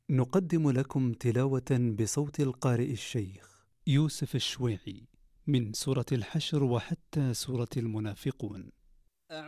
نقدم لكم تلاوة بصوت القارئ الشيخ يوسف الشويعي من سورة الحشر وحتى سورة المنافقون.